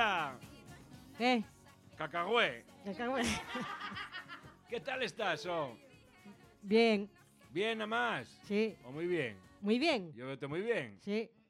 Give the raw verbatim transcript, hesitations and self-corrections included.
María. ¿Qué? Cacahué. Cacahué. ¿Qué tal estás, oh? Bien. ¿Bien nada más? Sí. ¿O muy bien? Muy bien. Yo veo muy bien. Sí.